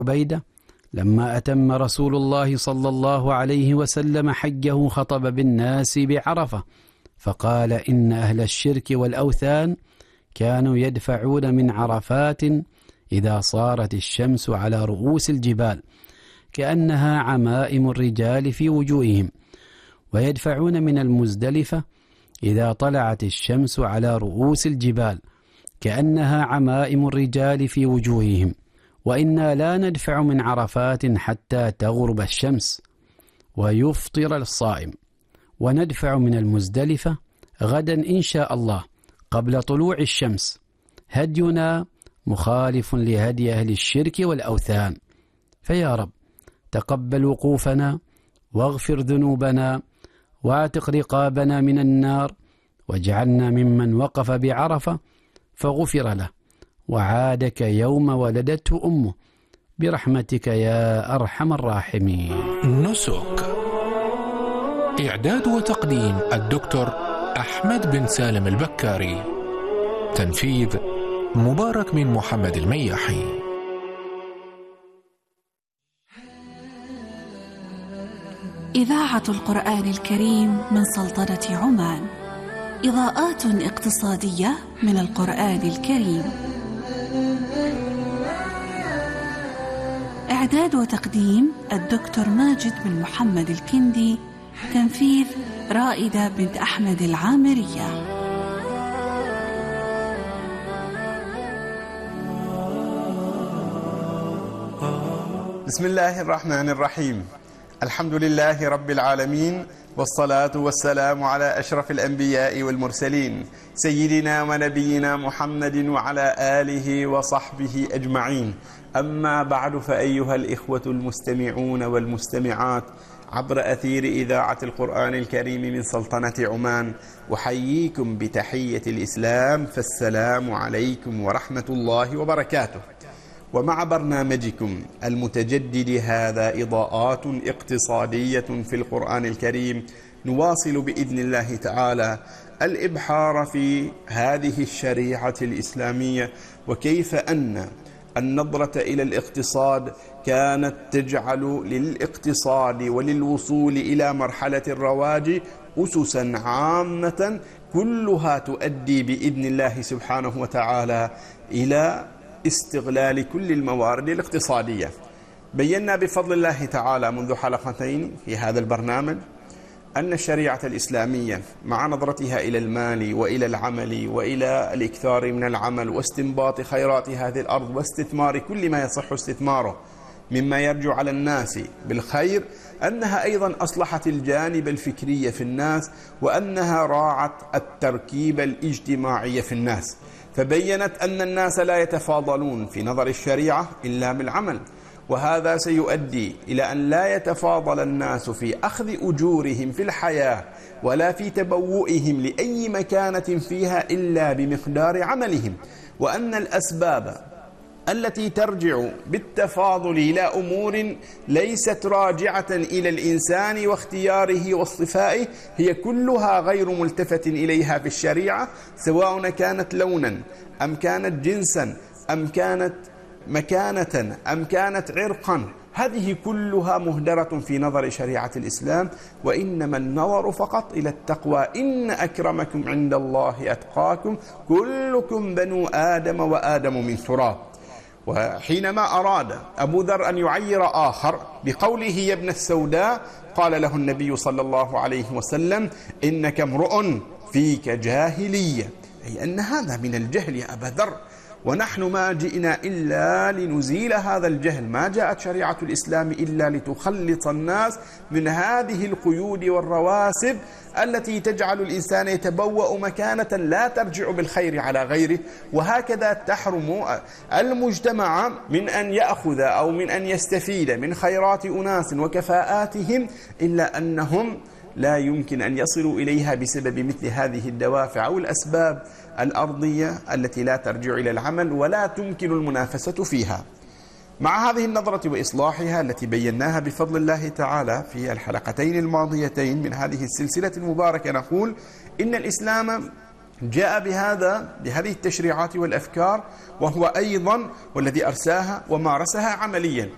عبيدة لما أتم رسول الله صلى الله عليه وسلم حجه خطب بالناس بعرفة فقال إن أهل الشرك والأوثان كانوا يدفعون من عرفات إذا صارت الشمس على رؤوس الجبال كأنها عمائم الرجال في وجوههم، ويدفعون من المزدلفة إذا طلعت الشمس على رؤوس الجبال كأنها عمائم الرجال في وجوههم، وإنا لا ندفع من عرفات حتى تغرب الشمس ويفطر الصائم، وندفع من المزدلفة غدا إن شاء الله قبل طلوع الشمس. هدينا مخالف لهدي أهل الشرك والأوثان، فيا رب تقبل وقوفنا واغفر ذنوبنا واعتق رقابنا من النار، واجعلنا ممن وقف بعرفة فغفر له وعاد كيوم ولدته أمه برحمتك يا أرحم الراحمين. نسك إعداد وتقديم الدكتور أحمد بن سالم البكاري، تنفيذ مبارك بن محمد المياحي. إذاعة القرآن الكريم من سلطنة عمان، إضاءات اقتصادية من القرآن الكريم. إعداد وتقديم الدكتور ماجد بن محمد الكندي، تنفيذ رائدة بنت أحمد العامرية. بسم الله الرحمن الرحيم. الحمد لله رب العالمين، والصلاة والسلام على أشرف الأنبياء والمرسلين سيدنا ونبينا محمد وعلى آله وصحبه أجمعين. أما بعد، فأيها الإخوة المستمعون والمستمعات عبر أثير إذاعة القرآن الكريم من سلطنة عمان، أحييكم بتحية الإسلام، فالسلام عليكم ورحمة الله وبركاته. ومع برنامجكم المتجدد هذا إضاءات اقتصادية في القرآن الكريم، نواصل بإذن الله تعالى الإبحار في هذه الشريعة الإسلامية، وكيف أن النظرة إلى الاقتصاد كانت تجعل للاقتصاد وللوصول إلى مرحلة الرواج أسسا عامة كلها تؤدي بإذن الله سبحانه وتعالى إلى استغلال كل الموارد الاقتصادية. بينا بفضل الله تعالى منذ حلقتين في هذا البرنامج أن الشريعة الإسلامية مع نظرتها إلى المال وإلى العمل وإلى الإكثار من العمل واستنباط خيرات هذه الأرض واستثمار كل ما يصح استثماره مما يرجع على الناس بالخير، أنها أيضا أصلحت الجانب الفكري في الناس، وأنها راعت التركيب الاجتماعي في الناس، فبينت أن الناس لا يتفاضلون في نظر الشريعة إلا بالعمل، وهذا سيؤدي إلى أن لا يتفاضل الناس في أخذ أجورهم في الحياة ولا في تبوئهم لأي مكانة فيها إلا بمقدار عملهم، وأن الأسباب التي ترجع بالتفاضل إلى أمور ليست راجعة إلى الإنسان واختياره واصطفائه هي كلها غير ملتفت إليها في الشريعة، سواء كانت لونا أم كانت جنسا أم كانت مكانة أم كانت عرقا، هذه كلها مهدرة في نظر شريعة الإسلام، وإنما النظر فقط إلى التقوى. إن أكرمكم عند الله أتقاكم، كلكم بنو آدم وآدم من تراب. وحينما أراد أبو ذر أن يعير آخر بقوله يا ابن السوداء، قال له النبي صلى الله عليه وسلم إنك امرؤ فيك جاهلية، أي أن هذا من الجهل يا أبا ذر، ونحن ما جئنا إلا لنزيل هذا الجهل، ما جاءت شريعة الإسلام إلا لتخلص الناس من هذه القيود والرواسب التي تجعل الإنسان يتبوأ مكانة لا ترجع بالخير على غيره، وهكذا تحرم المجتمع من أن يأخذ أو من أن يستفيد من خيرات أناس وكفاءاتهم، إلا أنهم لا يمكن أن يصلوا إليها بسبب مثل هذه الدوافع أو الأسباب الأرضية التي لا ترجع إلى العمل ولا تمكن المنافسة فيها. مع هذه النظرة وإصلاحها التي بيناها بفضل الله تعالى في الحلقتين الماضيتين من هذه السلسلة المباركة، نقول إن الإسلام جاء بهذه التشريعات والأفكار، وهو أيضا والذي أرساها ومارسها عمليا،